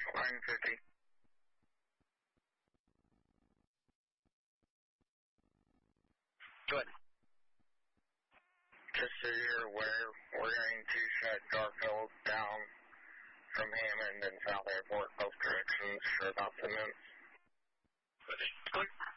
Line 50. Go ahead. Just so you're aware, we're going to shut Garfield down from Hammond and South Airport, both directions, for about 10 minutes. Clear.